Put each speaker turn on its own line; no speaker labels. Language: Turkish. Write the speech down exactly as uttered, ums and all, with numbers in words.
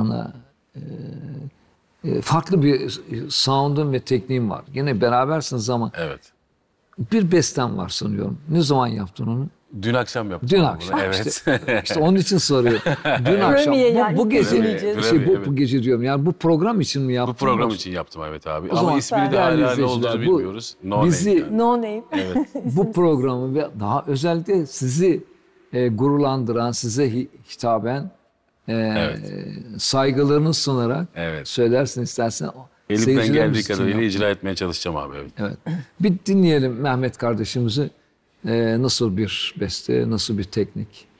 bana e, e, farklı bir sound'un ve tekniğim var. Yine berabersiniz ama
Evet.
bir bestem var sanıyorum. Ne zaman yaptın onu?
Dün akşam yaptım.
Dün
bunu.
akşam.
Evet.
İşte, işte onun için soruyorum. Dün akşam.
Premier
Bu,
yani,
bu gece
Premier,
şey, bu,
evet.
bu gece diyorum. Yani bu program için mi yaptın?
Bu program
yoksa-
için yaptım evet abi.
O
Ama
zaman
ismini de
değerli
hala ne
izleyiciler,
olduğunu
bu
bilmiyoruz. No
bizi-
Name yani.
No Name.
Evet.
Bu programı ve daha özellikle sizi e, gururlandıran, size hi- hitaben e,
Evet.
saygılarını sunarak
Evet.
söylersin istersen.
Elimden
Seyircilerimiz
geldiği
için
kadarıyla
yaptım.
icra etmeye çalışacağım abi. Evet.
Evet. Bir dinleyelim Mehmet kardeşimizi. E, nasıl bir beste, nasıl bir teknik.